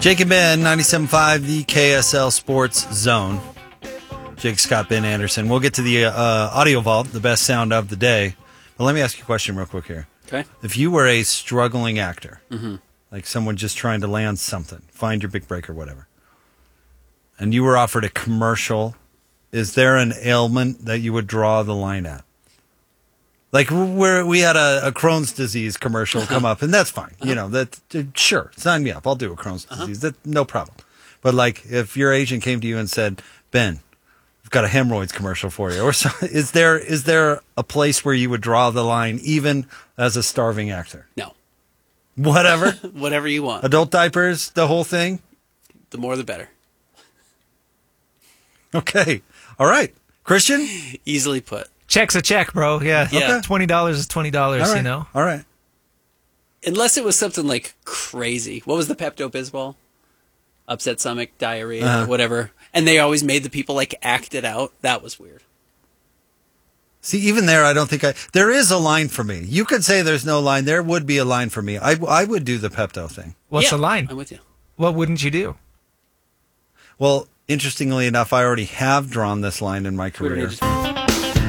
Jake and Ben, 97.5, the KSL Sports Zone. Jake Scott, Ben Anderson. We'll get to the Audio Vault, the best sound of the day. But let me ask you a question real quick here. Okay. If you were a struggling actor, like someone just trying to land something, find your big break or whatever, and you were offered a commercial, is there an ailment that you would draw the line at? Like where we had a Crohn's disease commercial come up, and that's fine. You know, sure, sign me up. I'll do a Crohn's disease. That no problem. But like if your agent came to you and said, Ben, I've got a hemorrhoids commercial for you, or so, is there a place where you would draw the line even as a starving actor? No. Whatever? Whatever you want. Adult diapers, the whole thing? The more the better. Okay. All right. Christian? Easily put. Check's a check, bro. Yeah. Yeah. $20 is $20, All right. you know? All right. Unless it was something like crazy. What was the Pepto-Bismol? Upset stomach, diarrhea, whatever. And they always made the people like act it out. That was weird. See, even there, I don't think there is a line for me. You could say there's no line. There would be a line for me. I would do the Pepto thing. What's Yeah, the line? I'm with you. What wouldn't you do? Well, interestingly enough, I already have drawn this line in my We're career. gonna